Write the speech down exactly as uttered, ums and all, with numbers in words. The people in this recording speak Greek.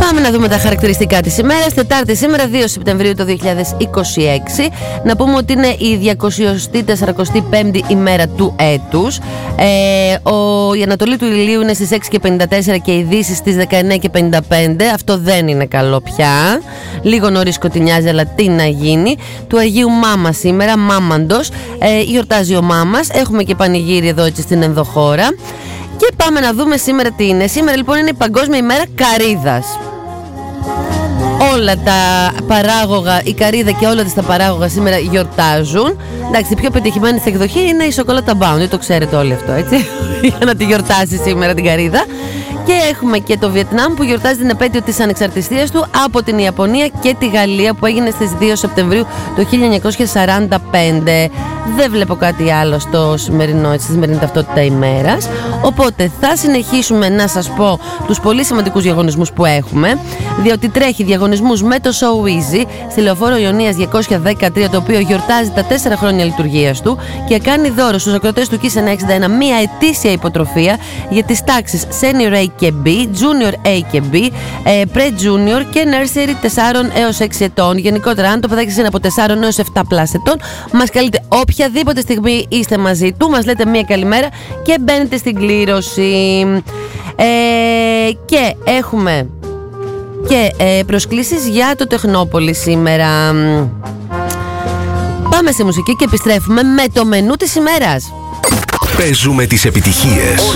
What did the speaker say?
Πάμε να δούμε τα χαρακτηριστικά της ημέρας. Τετάρτη σήμερα, δύο Σεπτεμβρίου το δύο χιλιάδες είκοσι έξι. Να πούμε ότι είναι η διακόσια σαράντα πέμπτη ημέρα του έτους. ε, ο, Η ανατολή του ηλίου είναι στις έξι και πενήντα τέσσερα και η δύση στις δεκαεννιά και πενήντα πέντε. Αυτό δεν είναι καλό πια. Λίγο νωρίς σκοτεινιάζει, αλλά τι να γίνει. Του Αγίου Μάμα σήμερα, Μάμαντος. ε, Γιορτάζει ο Μάμας. Έχουμε και πανηγύρι εδώ έτσι στην ενδοχώρα. Και πάμε να δούμε σήμερα τι είναι. Σήμερα λοιπόν είναι η Παγκόσμια ημέρα Καρύδας. Όλα τα παράγωγα, η καρύδα και όλα τα παράγωγα σήμερα γιορτάζουν. Εντάξει, η πιο πετυχημένη στην εκδοχή είναι η σοκολάτα Bounty, το ξέρετε όλοι αυτό, έτσι, για να τη γιορτάσει σήμερα την καρύδα. Και έχουμε και το Βιετνάμ που γιορτάζει την επέτειο της ανεξαρτησίας του από την Ιαπωνία και τη Γαλλία που έγινε στις δύο Σεπτεμβρίου το χίλια εννιακόσια σαράντα πέντε. Δεν βλέπω κάτι άλλο στο σημερινό, στη σημερινή ταυτότητα ημέρας. Οπότε θα συνεχίσουμε να σας πω τους πολύ σημαντικούς διαγωνισμούς που έχουμε, διότι τρέχει διαγωνισμούς με το So Easy στη Λεωφόρο Ιωνίας διακόσια δεκατρία, το οποίο γιορτάζει τα τέσσερα χρόνια λειτουργίας του και κάνει δώρο στους ακροατές του Kiss εννιακόσια εξήντα ένα μία ετήσια υποτροφία για τις τάξεις Senior A και B, Junior A και B, ε, Pre-Junior και Nursery τεσσάρων έως έξι ετών. Γενικότερα, αν το παιδάκι σας είναι από τεσσάρων έως επτά πλάς ετών, μας καλείτε οποιαδήποτε στιγμή είστε μαζί του, μας λέτε μία καλημέρα και μπαίνετε στην κλήρωση. Ε, και έχουμε και ε, προσκλήσεις για το Τεχνόπολη σήμερα. Πάμε στη μουσική και επιστρέφουμε με το μενού της ημέρας. Παίζουμε τις επιτυχίες.